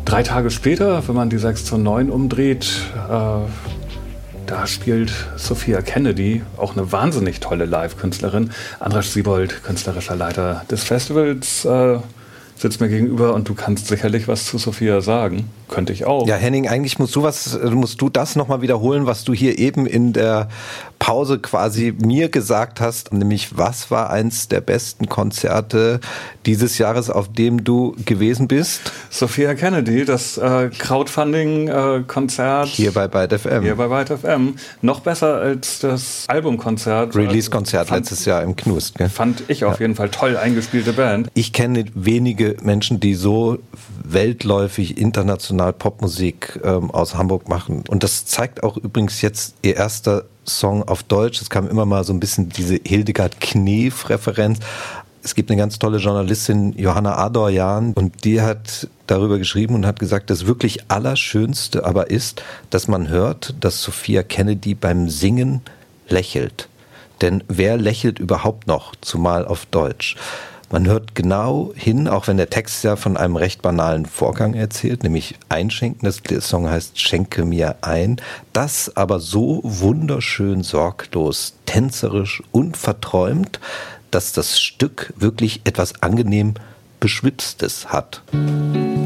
3 Tage später, wenn man die 6 zu 9 umdreht, da spielt Sophia Kennedy, auch eine wahnsinnig tolle Live-Künstlerin. Andras Siebold, künstlerischer Leiter des Festivals, sitzt mir gegenüber und du kannst sicherlich was zu Sophia sagen. Könnte ich auch. Ja, Henning, eigentlich musst du das nochmal wiederholen, was du hier eben in der Pause quasi mir gesagt hast, nämlich was war eins der besten Konzerte dieses Jahres, auf dem du gewesen bist? Sophia Kennedy, das Crowdfunding-Konzert. Hier bei Byte FM. Hier bei Byte FM. Noch besser als das Albumkonzert. Release-Konzert letztes Jahr im Knust. Gell? Fand ich auf jeden Fall toll eingespielte Band. Ich kenne wenige Menschen, die so weltläufig international Popmusik aus Hamburg machen. Und das zeigt auch übrigens jetzt ihr erster Song auf Deutsch. Es kam immer mal so ein bisschen diese Hildegard Knef-Referenz. Es gibt eine ganz tolle Journalistin, Johanna Adorjan, und die hat darüber geschrieben und hat gesagt, das wirklich Allerschönste aber ist, dass man hört, dass Sophia Kennedy beim Singen lächelt. Denn wer lächelt überhaupt noch, zumal auf Deutsch? Man hört genau hin, auch wenn der Text ja von einem recht banalen Vorgang erzählt, nämlich Einschenken. Der Song heißt Schenke mir ein. Das aber so wunderschön sorglos, tänzerisch und verträumt, dass das Stück wirklich etwas angenehm Beschwipstes hat.